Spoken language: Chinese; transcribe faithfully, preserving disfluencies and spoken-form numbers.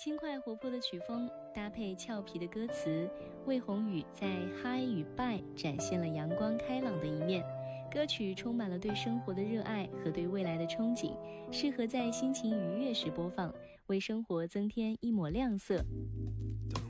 轻快活泼的曲风搭配俏皮的歌词，魏宏宇在嗨与拜展现了阳光开朗的一面。歌曲充满了对生活的热爱和对未来的憧憬，适合在心情愉悦时播放，为生活增添一抹亮色。